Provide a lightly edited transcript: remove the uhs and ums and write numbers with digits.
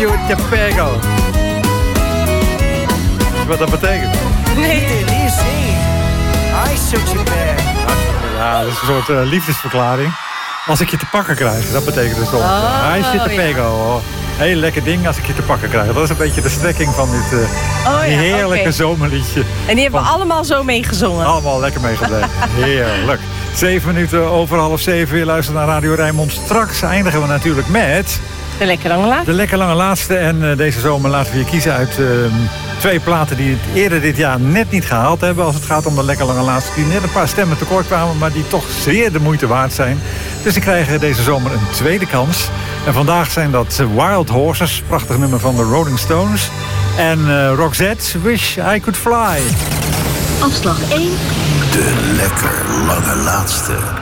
you Pego. Wat dat betekent? Nee, dit is I shot you back. Ja, dat is een soort liefdesverklaring. Als ik je te pakken krijg, dat betekent het soms. Hij zit te Pego. Heel lekker ding als ik je te pakken krijg. Dat is een beetje de strekking van dit heerlijke zomerliedje. En die hebben we allemaal zo meegezongen. Allemaal lekker meegedreven. Heerlijk. 7 minuten over 6:30. Je luistert naar Radio Rijnmond. Straks eindigen we natuurlijk met... De lekker lange laatste. De lekker lange laatste. En deze zomer laten we je kiezen uit 2 platen die het eerder dit jaar net niet gehaald hebben. Als het gaat om de lekker lange laatste. Die net een paar stemmen tekort kwamen. Maar die toch zeer de moeite waard zijn. Dus die krijgen deze zomer een tweede kans. En vandaag zijn dat Wild Horses. Prachtig nummer van de Rolling Stones. En Roxette, Wish I Could Fly. Afslag 1. De lekker lange laatste.